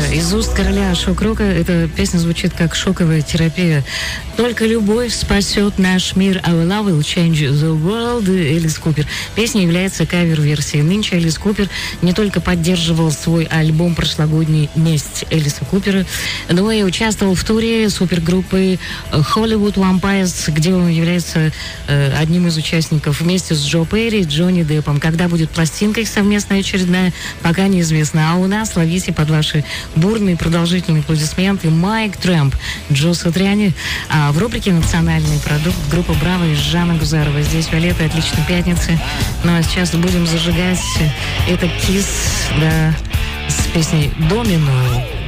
из уст короля шок-рока эта песня звучит как шоковая терапия. Только любовь спасет наш мир. Our love will change the world. Элис Купер. Песня является кавер-версией. Нынче Элис Купер не только поддерживал свой альбом прошлогодний «Месть» Элиса Купера, но и участвовал в туре супергруппы Hollywood Vampires, где он является одним из участников вместе с Джо Перри и Джонни Деппом. Когда будет пластинка их совместная очередная, пока неизвестно. А у нас ловите под ваши бурные продолжительные аплодисменты Майк Трэмп, Джо Сатриани. А в рубрике «Национальный продукт» группа «Браво» и Жанна Гузарова. Здесь Виолетта, отличной пятницы. Ну а сейчас будем зажигать это «Kiss», да, с песней «Домино».